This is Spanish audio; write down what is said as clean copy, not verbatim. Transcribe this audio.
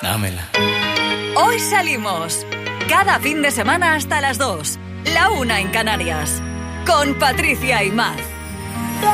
Dámela. Hoy salimos. Cada fin de semana hasta las 2. La 1 en Canarias. Con Patricia Aimaz.